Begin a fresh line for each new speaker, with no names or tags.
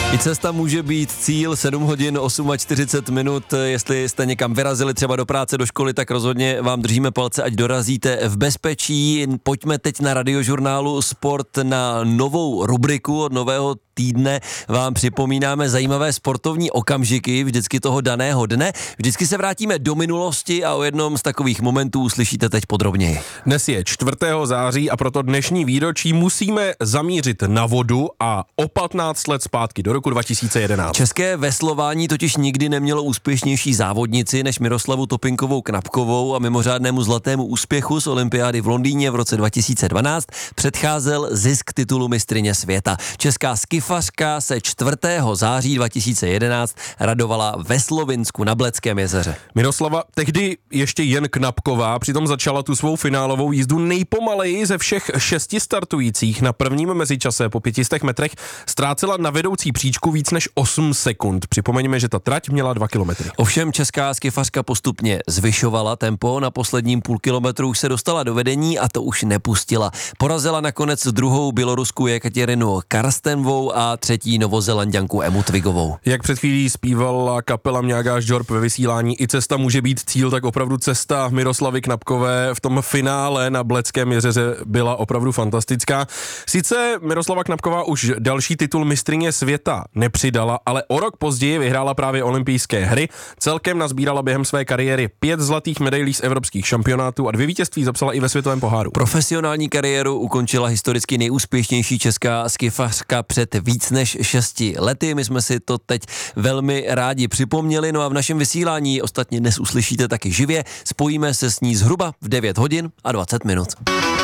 I cesta může být cíl, 7 hodin 48 minut, jestli jste někam vyrazili třeba do práce, do školy, tak rozhodně vám držíme palce, ať dorazíte v bezpečí. Pojďme teď na Radiožurnálu Sport na novou rubriku od nového týdne. Vám připomínáme zajímavé sportovní okamžiky vždycky toho daného dne. Vždycky se vrátíme do minulosti a o jednom z takových momentů uslyšíte teď podrobněji.
Dnes je 4. září a proto dnešní výročí musíme zamířit na vodu a o 15 let zpátky do roku 2011.
České veslování totiž nikdy nemělo úspěšnější závodnici než Miroslavu Topinkovou Knapkovou a mimořádnému zlatému úspěchu z olympiády v Londýně v roce 2012 předcházel zisk titulu mistryně světa. Česká skifařka se 4. září 2011 radovala ve Slovinsku na Bledském jezeře.
Miroslava tehdy ještě jen Knapková, přitom začala tu svou finálovou jízdu nejpomaleji ze všech 6 startujících. Na prvním mezičase po 500 metrech ztrácela na vedoucí příčku víc než 8 sekund. Připomeňme, že ta trať měla 2 kilometry.
Ovšem česká skifařka postupně zvyšovala tempo, na posledním půl kilometru už se dostala do vedení a to už nepustila. Porazila nakonec druhou Bělorusku Jekaterinu Karstenvou a třetí Novozelanďanku Emu Twigovou.
Jak před chvílí zpívala kapela Mňágáš Džorb ve vysílání I cesta může být cíl, tak opravdu cesta Miroslavy Knapkové v tom finále na Bledském jezeře byla opravdu fantastická. Sice Miroslava Knapková už další titul mistryně světa nepřidala, ale o rok později vyhrála právě olympijské hry. Celkem nazbírala během své kariéry 5 zlatých medailí z evropských šampionátů a 2 vítězství zapsala i ve světovém poháru.
Profesionální kariéru ukončila historicky nejúspěšnější česká skifařka před víc než 6 lety. My jsme si to teď velmi rádi připomněli, no a v našem vysílání ostatně dnes uslyšíte taky živě. Spojíme se s ní zhruba v 9 hodin a 20 minut.